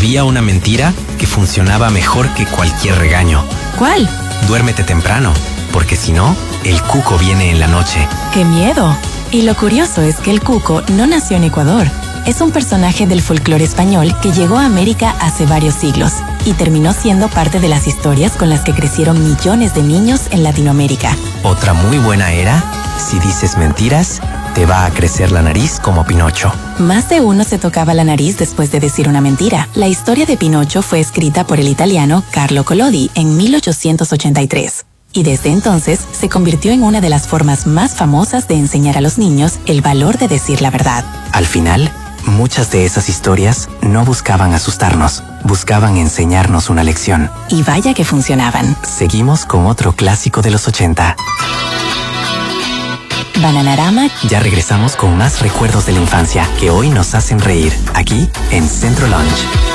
Había una mentira que funcionaba mejor que cualquier regaño. ¿Cuál? Duérmete temprano, porque si no, el cuco viene en la noche. ¡Qué miedo! Y lo curioso es que el cuco no nació en Ecuador. Es un personaje del folclore español que llegó a América hace varios siglos y terminó siendo parte de las historias con las que crecieron millones de niños en Latinoamérica. Otra muy buena era, si dices mentiras, te va a crecer la nariz como Pinocho. Más de uno se tocaba la nariz después de decir una mentira. La historia de Pinocho fue escrita por el italiano Carlo Collodi en 1883. Y desde entonces se convirtió en una de las formas más famosas de enseñar a los niños el valor de decir la verdad. Al final, muchas de esas historias no buscaban asustarnos, buscaban enseñarnos una lección. Y vaya que funcionaban. Seguimos con otro clásico de los 80. Bananarama. Ya regresamos con más recuerdos de la infancia que hoy nos hacen reír, aquí en Centro Lunch.